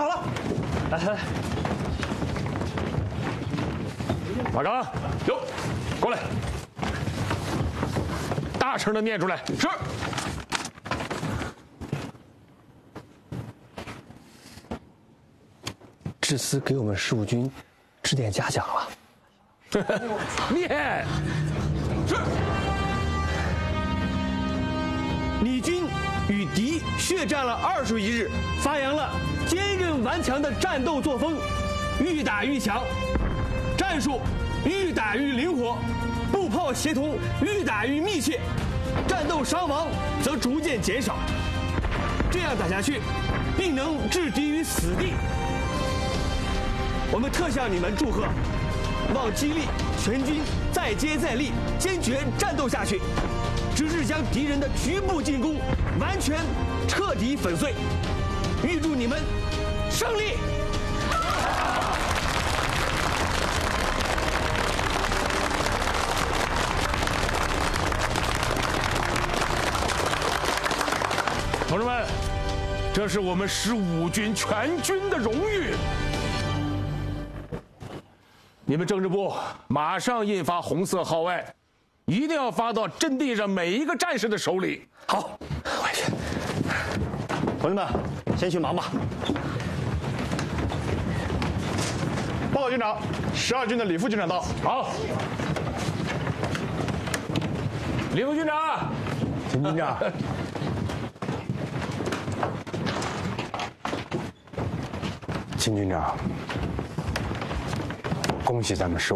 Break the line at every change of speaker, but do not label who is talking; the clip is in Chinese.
好了。来，
马刚，
有，
过来，大声的念出来。
是。
志思给我们十五军指点嘉奖了。
念。
是。
你军与敌血战了21日，发扬了坚韧顽强的战斗作风，愈打愈强，战术愈打愈灵活，步炮协同愈打愈密切，战斗伤亡则逐渐减少。这样打下去，必能置敌于死地。我们特向你们祝贺，望激励全军再接再厉，坚决战斗下去，直至将敌人的局部进攻完全彻底粉碎。预祝你们胜利！
同志们，这是我们15军全军的荣誉。你们政治部马上印发红色号外，一定要发到阵地上每一个战士的手里。
好，回去。同志们，先去忙吧。
报告军长，12军的李副军长到。
好，李副军长，
秦军长。秦军长，恭喜咱们15